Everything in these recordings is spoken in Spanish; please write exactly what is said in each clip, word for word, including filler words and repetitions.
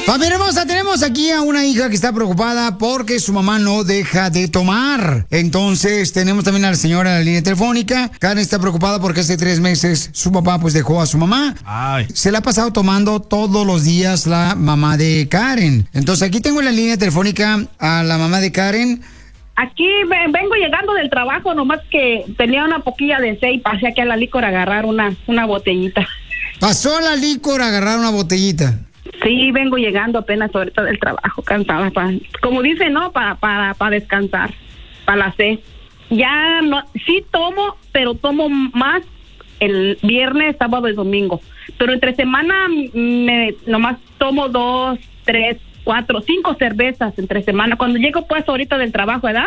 Familia hermosa, tenemos aquí a una hija que está preocupada porque su mamá no deja de tomar. Entonces, tenemos también a la señora en la línea telefónica. Karen está preocupada porque hace tres meses su papá pues dejó a su mamá. Ay. Se la ha pasado tomando todos los días la mamá de Karen. Entonces, aquí tengo en la línea telefónica a la mamá de Karen. Aquí vengo llegando del trabajo, nomás que tenía una poquilla de sed y pasé aquí a la licor a agarrar una, una botellita. Pasó a la licor a agarrar una botellita. Sí, vengo llegando apenas ahorita del trabajo, cansada, pa, como dice, ¿no? Para para para descansar, para la sed. Ya no, sí tomo, pero tomo más el viernes, sábado y domingo. Pero entre semana me nomás tomo dos, tres, cuatro, cinco cervezas entre semana. Cuando llego pues ahorita del trabajo, ¿verdad?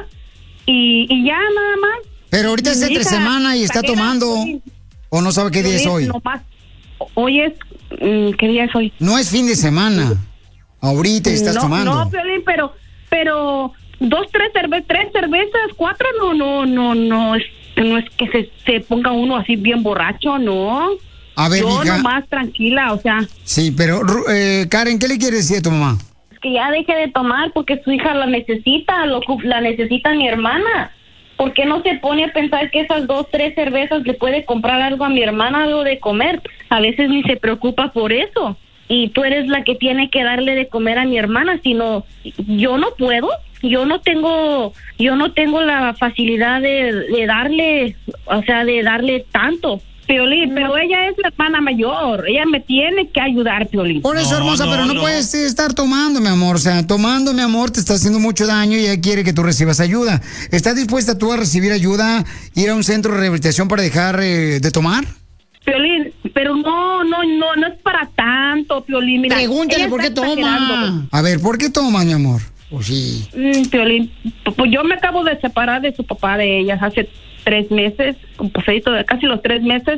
Y, y ya nada más. Pero ahorita es entre semana y está tomando. ¿O no sabe qué día es hoy? Nomás, hoy es... ¿Qué día es hoy? No es fin de semana. Ahorita estás no, tomando. No, Piolín, pero, pero dos, tres cervezas, tres cervezas, cuatro, no, no, no, no es, no es que se, se ponga uno así bien borracho, no. A ver, yo mija. nomás tranquila, o sea. Sí, pero eh, Karen, ¿qué le quieres decir a tu mamá? Que ya deje de tomar porque su hija la necesita, lo, la necesita mi hermana. ¿Por qué no se pone a pensar que esas dos, tres cervezas le puede comprar algo a mi hermana, algo de comer? A veces ni se preocupa por eso. Y tú eres la que tiene que darle de comer a mi hermana, sino yo no puedo. Yo no tengo, yo no tengo la facilidad de, de darle, o sea, de darle tanto. Piolín, pero ella es la hermana mayor, ella me tiene que ayudar, Piolín. Por eso, No, hermosa, no, pero no, no. puedes estar tomando, mi amor. O sea, tomando, mi amor, te está haciendo mucho daño y ella quiere que tú recibas ayuda. ¿Estás dispuesta tú a recibir ayuda, ir a un centro de rehabilitación para dejar eh, de tomar? Piolín, pero no, no, no, no es para tanto, Piolín. Mira, Pregúntale ella por qué está exagerando. toma. A ver, ¿por qué toma, mi amor? Pues sí. Mm, Piolín, pues yo me acabo de separar de su papá de ella hace tres meses, pues ahí todo- casi los tres meses,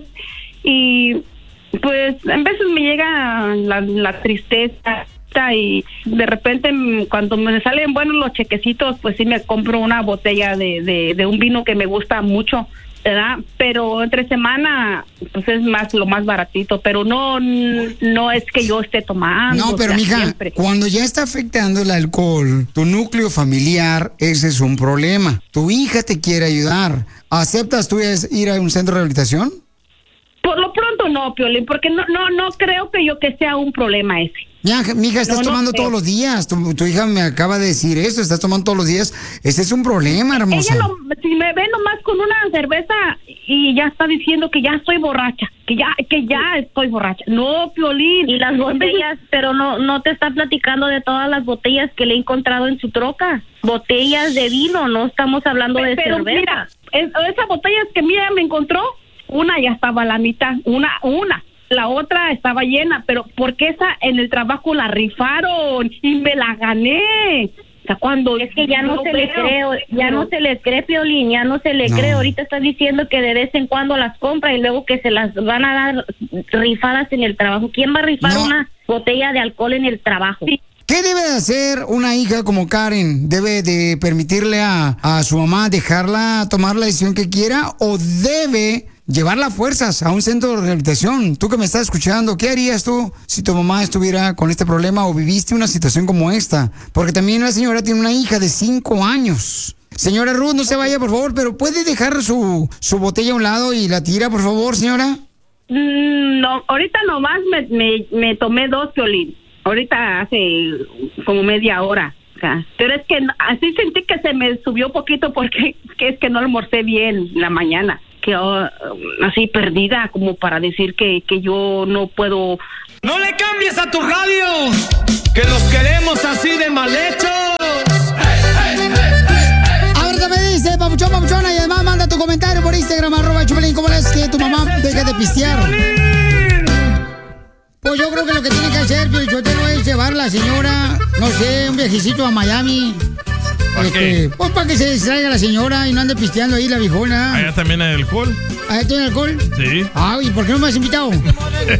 y pues en veces me llega la, la tristeza y de repente mm, cuando me salen buenos los chequecitos, pues sí me compro una botella de, de, de un vino que me gusta mucho, ¿verdad? Pero entre semana pues es más lo más baratito, pero no no es que yo esté tomando. No, pero o sea, mija, siempre. cuando ya está afectando el alcohol, tu núcleo familiar, ese es un problema. Tu hija te quiere ayudar. ¿Aceptas tú es- ir a un centro de rehabilitación? Por lo pronto no, Piolín, porque no no no creo que yo que sea un problema ese. Ya, mija, estás No, no tomando creo. todos los días. Tu, tu hija me acaba de decir eso, estás tomando todos los días. Ese es un problema, hermosa. Ella no, si me ve nomás con una cerveza y ya está diciendo que ya estoy borracha, que ya que ya estoy borracha. No, Piolín. Y las botellas, pero no no te está platicando de todas las botellas que le he encontrado en su troca. Botellas de vino, no estamos hablando de Pero cerveza. mira, es- esas botellas que mira me encontró, una ya estaba a la mitad, una, una. La otra estaba llena, pero porque esa en el trabajo la rifaron y me la gané. O sea, cuando Es que ya no yo se le veo, cree, ya pero- no se le cree, Piolín, ya no se le No. cree. Ahorita está diciendo que de vez en cuando las compra y luego que se las van a dar rifadas en el trabajo. ¿Quién va a rifar No. una botella de alcohol en el trabajo? Sí. ¿Qué debe de hacer una hija como Karen? ¿Debe de permitirle a, a su mamá dejarla tomar la decisión que quiera o debe llevarla a fuerzas a un centro de rehabilitación? Tú que me estás escuchando, ¿qué harías tú si tu mamá estuviera con este problema o viviste una situación como esta? Porque también la señora tiene una hija de cinco años. Señora Ruth, no se vaya, por favor, pero ¿puede dejar su, su botella a un lado y la tira, por favor, señora? Mm, No, ahorita nomás me, me, me tomé dos, Piolín. Ahorita hace como media hora. O sea, pero es que no- así sentí que se me subió poquito porque que es que no almorcé bien la mañana. Que oh, así perdida como para decir que, que yo no puedo. No le cambies a tu radio, que los queremos así de mal hechos. Ahora me dice, papuchón, papuchona, y además manda tu comentario por Instagram, arroba Chupelín, ¿cómo es que tu mamá deja de pistear? Pues yo creo que lo que tiene que hacer, Pio Lichotelo, es llevar a la señora, no sé, un viajecito a Miami. ¿Para qué? Pues para que se distraiga la señora y no ande pisteando ahí la viejona. Allá también hay alcohol. ¿Ahí tiene alcohol? Sí. Ah, ¿y por qué no me has invitado?